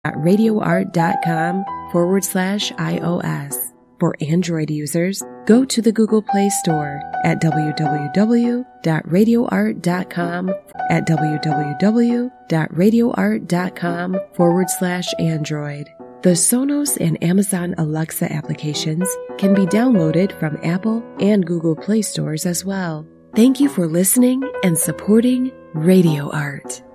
radioart.com/iOS. For Android users, go to the Google Play Store at www.radioart.com/Android. The Sonos and Amazon Alexa applications can be downloaded from Apple and Google Play stores as well. Thank you for listening and supporting Radio Art.